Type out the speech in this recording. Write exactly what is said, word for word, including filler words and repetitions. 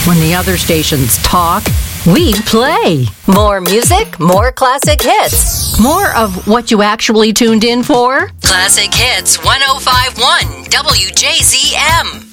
When the other stations talk, we play. More music, more classic hits. More of what you actually tuned in for. Classic Hits one oh five point one W J Z M.